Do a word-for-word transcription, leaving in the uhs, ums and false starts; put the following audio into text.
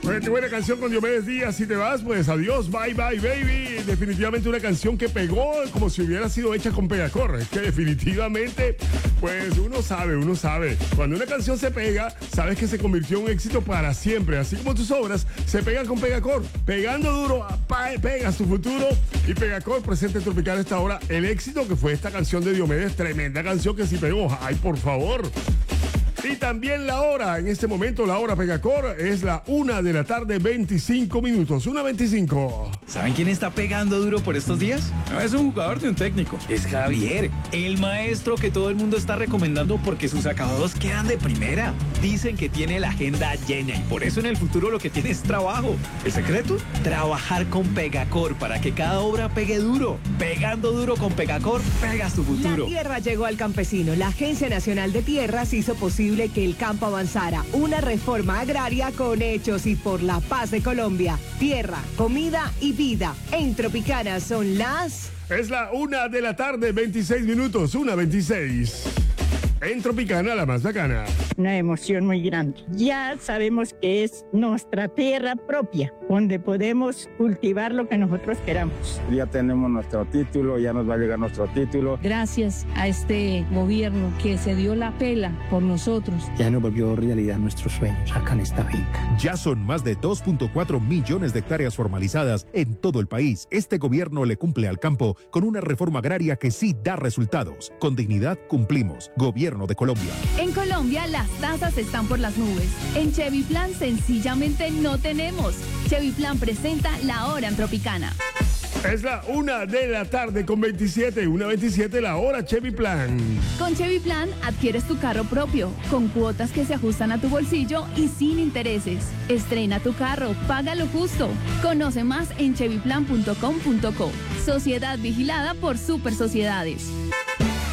Oye, qué buena canción con Diomedes Díaz. Si te vas, pues adiós, bye bye baby. Definitivamente una canción que pegó como si hubiera sido hecha con Pegacor. Es que definitivamente, pues uno sabe, uno sabe. Cuando una canción se pega, sabes que se convirtió en un éxito para siempre. Así como tus obras se pegan con Pegacor. Pegando duro, pegas tu futuro. Y Pegacor presenta en Tropical esta hora el éxito que fue esta canción de Diomedes. Tremenda canción que sí pegó. Ay, por favor. Y también la hora, en este momento la hora Pegacor es la una de la tarde, veinticinco minutos, una veinticinco. ¿Saben quién está pegando duro por estos días? No es un jugador de un técnico, es Javier, el maestro que todo el mundo está recomendando porque sus acabados quedan de primera. Dicen que tiene la agenda llena y por eso en el futuro lo que tiene es trabajo. ¿El secreto? Trabajar con Pegacor para que cada obra pegue duro. Pegando duro con Pegacor, pegas tu futuro. La tierra llegó al campesino. La Agencia Nacional de Tierras hizo posible que el campo avanzara. Una reforma agraria con hechos y por la paz de Colombia. Tierra, comida y vida. En Tropicana son las... Es la una de la tarde, veintiséis minutos, una veintiséis. En Tropicana, la más bacana. Una emoción muy grande. Ya sabemos que es nuestra tierra propia, donde podemos cultivar lo que nosotros queramos. Ya tenemos nuestro título, ya nos va a llegar nuestro título. Gracias a este gobierno que se dio la pela por nosotros. Ya nos volvió realidad nuestros sueños acá en esta finca. Ya son más de dos punto cuatro millones de hectáreas formalizadas en todo el país. Este gobierno le cumple al campo con una reforma agraria que sí da resultados. Con dignidad cumplimos. Gobierno de Colombia. En Colombia las tasas están por las nubes. En Chevy Plan sencillamente no tenemos. Chevy Plan presenta la hora en Tropicana. Es la una de la tarde con veintisiete, una veintisiete la hora Chevy Plan. Con Chevy Plan adquieres tu carro propio, con cuotas que se ajustan a tu bolsillo y sin intereses. Estrena tu carro, págalo justo. Conoce más en chevy plan punto com punto co. Sociedad vigilada por Super Sociedades.